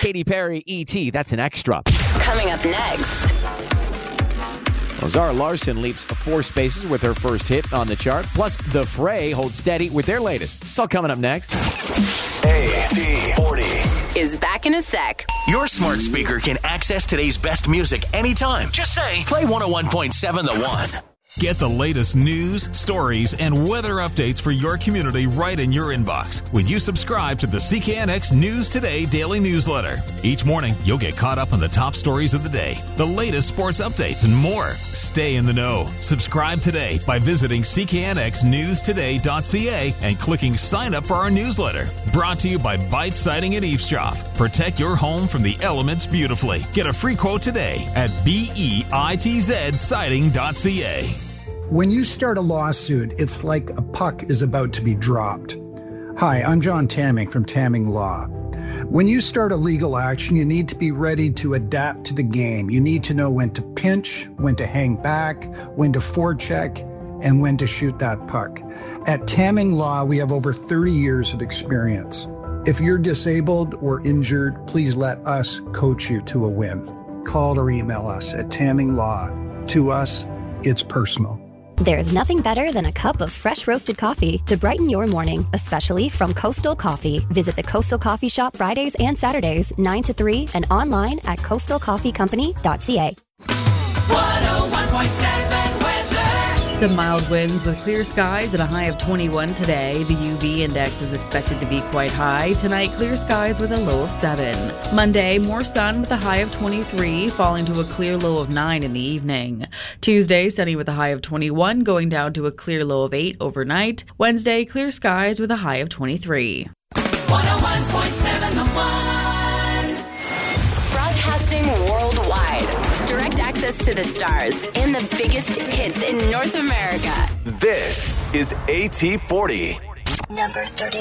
Katy Perry, E.T., that's an extra. Coming up next. Well, Zara Larsson leaps 4 spaces with her first hit on the chart. Plus, The Fray holds steady with their latest. It's all coming up next. AT40 Is back in a sec. Your smart speaker can access today's best music anytime. Just say, play 101.7 The One. Get the latest news, stories, and weather updates for your community right in your inbox when you subscribe to the CKNX News Today daily newsletter. Each morning, you'll get caught up on the top stories of the day, the latest sports updates, and more. Stay in the know. Subscribe today by visiting cknxnewstoday.ca and clicking sign up for our newsletter. Brought to you by Bite Siding and Eavesdrop. Protect your home from the elements beautifully. Get a free quote today at BEITZsiding.ca. When you start a lawsuit, it's like a puck is about to be dropped. Hi, I'm John Tamming from Tamming Law. When you start a legal action, you need to be ready to adapt to the game. You need to know when to pinch, when to hang back, when to forecheck, and when to shoot that puck. At Tamming Law, we have over 30 years of experience. If you're disabled or injured, please let us coach you to a win. Call or email us at Tamming Law. To us, it's personal. There's nothing better than a cup of fresh roasted coffee to brighten your morning, especially from Coastal Coffee. Visit the Coastal Coffee Shop Fridays and Saturdays, 9 to 3, and online at coastalcoffeecompany.ca. 101.7 weather. Some mild winds with clear skies and a high of 21 today. The UV index is expected to be quite high. Tonight, clear skies with a low of 7. Monday, more sun with a high of 23, falling to a clear low of 9 in the evening. Tuesday, sunny with a high of 21, going down to a clear low of 8 overnight. Wednesday, clear skies with a high of 23. 101.7 The One. Broadcasting worldwide. Direct access to the stars and the biggest hits in North America. This is AT40. Number 30.